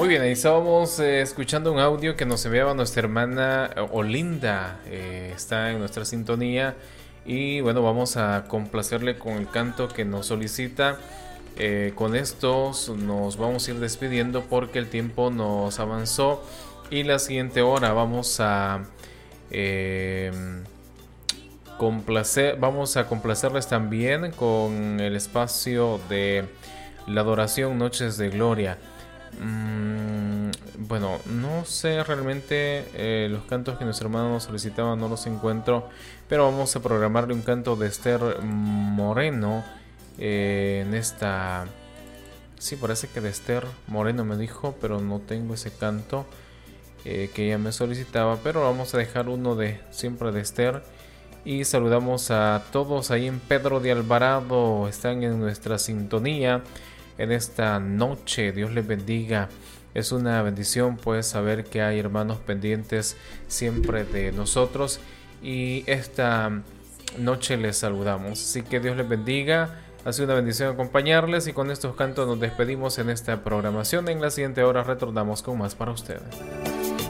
Muy bien, ahí estábamos escuchando un audio que nos enviaba nuestra hermana Olinda. Está en nuestra sintonía. Y bueno, vamos a complacerle con el canto que nos solicita. Con estos nos vamos a ir despidiendo porque el tiempo nos avanzó. Y la siguiente hora vamos a complacerles también con el espacio de la adoración Noches de Gloria. Bueno, no sé realmente los cantos que nuestro hermano nos solicitaba, no los encuentro, pero vamos a programarle un canto de Esther Moreno en esta... Sí, parece que de Esther Moreno me dijo, pero no tengo ese canto que ella me solicitaba, pero vamos a dejar uno de siempre de Esther. Y saludamos a todos ahí en Pedro de Alvarado, están en nuestra sintonía en esta noche. Dios les bendiga. Es una bendición pues saber que hay hermanos pendientes siempre de nosotros, y esta noche les saludamos. Así que Dios les bendiga. Ha sido una bendición acompañarles, y con estos cantos nos despedimos en esta programación. En la siguiente hora retornamos con más para ustedes.